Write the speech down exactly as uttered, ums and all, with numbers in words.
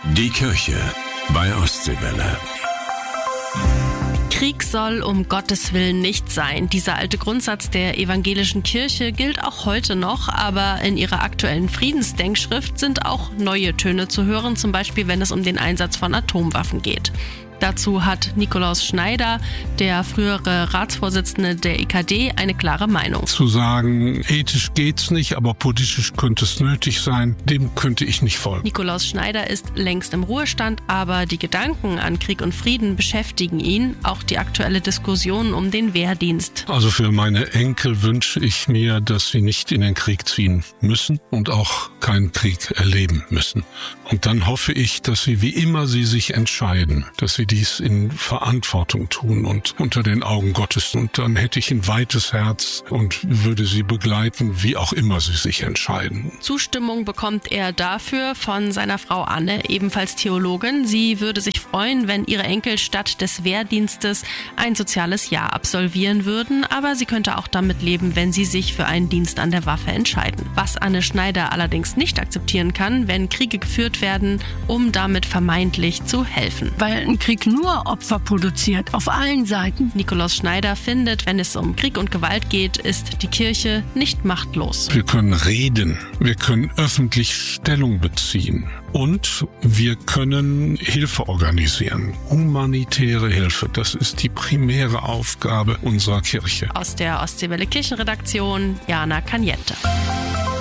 Die Kirche bei Ostseewelle. Krieg soll um Gottes Willen nicht sein. Dieser alte Grundsatz der evangelischen Kirche gilt auch heute noch, aber in ihrer aktuellen Friedensdenkschrift sind auch neue Töne zu hören, zum Beispiel wenn es um den Einsatz von Atomwaffen geht. Dazu hat Nikolaus Schneider, der frühere Ratsvorsitzende der E K D, eine klare Meinung. Zu sagen, ethisch geht's nicht, aber politisch könnte es nötig sein, dem könnte ich nicht folgen. Nikolaus Schneider ist längst im Ruhestand, aber die Gedanken an Krieg und Frieden beschäftigen ihn, auch die aktuelle Diskussion um den Wehrdienst. Also für meine Enkel wünsche ich mir, dass sie nicht in den Krieg ziehen müssen und auch keinen Krieg erleben müssen. Und dann hoffe ich, dass sie, wie immer sie sich entscheiden, dass sie dies in Verantwortung tun und unter den Augen Gottes. Und dann hätte ich ein weites Herz und würde sie begleiten, wie auch immer sie sich entscheiden. Zustimmung bekommt er dafür von seiner Frau Anne, ebenfalls Theologin. Sie würde sich freuen, wenn ihre Enkel statt des Wehrdienstes ein soziales Jahr absolvieren würden, aber sie könnte auch damit leben, wenn sie sich für einen Dienst an der Waffe entscheiden. Was Anne Schneider allerdings nicht akzeptieren kann, wenn Kriege geführt werden, um damit vermeintlich zu helfen. Weil ein Krieg nur Opfer produziert, auf allen Seiten. Nikolaus Schneider findet, wenn es um Krieg und Gewalt geht, ist die Kirche nicht machtlos. Wir können reden, wir können öffentlich Stellung beziehen und wir können Hilfe organisieren. Humanitäre Hilfe, das ist die primäre Aufgabe unserer Kirche. Aus der Ostseewelle Kirchenredaktion, Jana Kaniette.